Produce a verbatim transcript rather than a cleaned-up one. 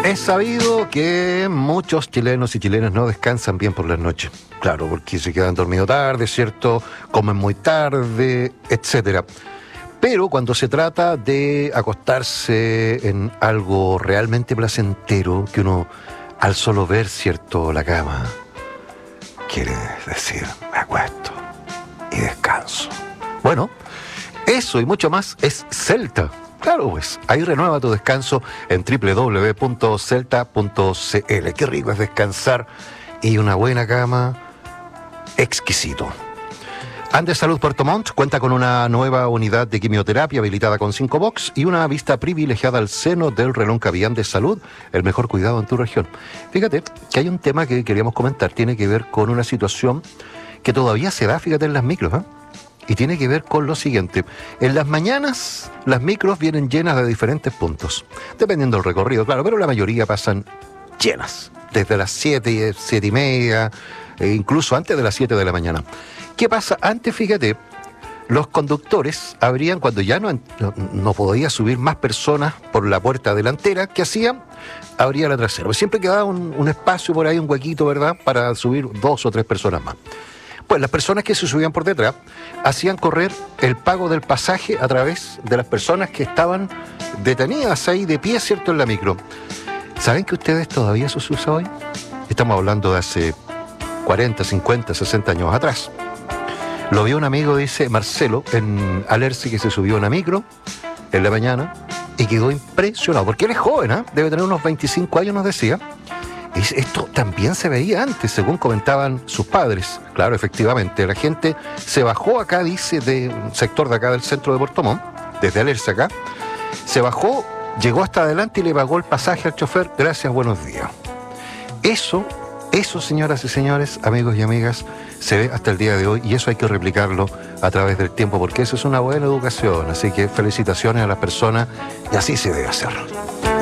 Es sabido que muchos chilenos y chilenas no descansan bien por las noches. Claro, porque se quedan dormidos tarde, ¿cierto? Comen muy tarde, etcétera. Pero cuando se trata de acostarse en algo realmente placentero, que uno al solo ver, ¿cierto?, la cama, quiere decir, me acuesto y descanso. Bueno, eso y mucho más es Celta. Claro, pues, ahí renueva tu descanso en doble u doble u doble u punto celta punto c l. Qué rico es descansar y una buena cama, exquisito. Andes Salud Puerto Montt cuenta con una nueva unidad de quimioterapia habilitada con cinco box y una vista privilegiada al seno del reloj Andes Salud, el mejor cuidado en tu región. Fíjate que hay un tema que queríamos comentar, tiene que ver con una situación que todavía se da, fíjate, en las micros, ¿eh? Y tiene que ver con lo siguiente. En las mañanas, las micros vienen llenas de diferentes puntos, dependiendo del recorrido, claro, pero la mayoría pasan llenas, desde las siete, siete y media, e incluso antes de las siete de la mañana. ¿Qué pasa? Antes, fíjate, los conductores abrían cuando ya no, no, no podía subir más personas por la puerta delantera. ¿Qué hacían? Abría la trasera. Pues siempre quedaba un, un espacio por ahí, un huequito, ¿verdad?, para subir dos o tres personas más. Pues las personas que se subían por detrás hacían correr el pago del pasaje a través de las personas que estaban detenidas ahí de pie, ¿cierto?, en la micro. ¿Saben que ustedes todavía eso se usa hoy? Estamos hablando de hace cuarenta, cincuenta, sesenta años atrás. Lo vio un amigo, dice Marcelo, en Alerce, que se subió a una micro en la mañana y quedó impresionado, porque él es joven, ¿eh? Debe tener unos veinticinco años, nos decía. Y esto también se veía antes, según comentaban sus padres. Claro, efectivamente, la gente se bajó acá, dice, de un sector de acá del centro de Puerto Montt, desde Alerce acá, se bajó, llegó hasta adelante y le pagó el pasaje al chofer. Gracias, buenos días. Eso, eso, señoras y señores, amigos y amigas, se ve hasta el día de hoy y eso hay que replicarlo a través del tiempo, porque eso es una buena educación. Así que felicitaciones a las personas y así se debe hacer.